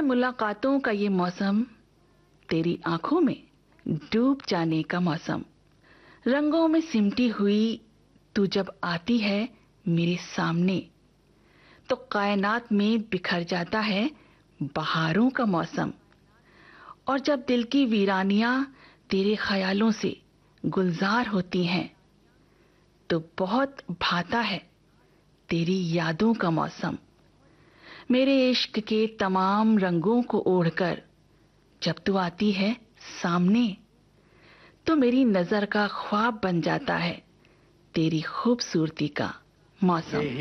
मुलाकातों का ये मौसम, तेरी आंखों में डूब जाने का मौसम, रंगों में सिमटी हुई तू जब आती है मेरे सामने, तो कायनात में बिखर जाता है बहारों का मौसम। और जब दिल की वीरानियां तेरे ख्यालों से गुलजार होती हैं, तो बहुत भाता है तेरी यादों का मौसम। मेरे इश्क के तमाम रंगों को ओढ़कर जब तू आती है सामने, तो मेरी नजर का ख्वाब बन जाता है तेरी खूबसूरती का मौसम।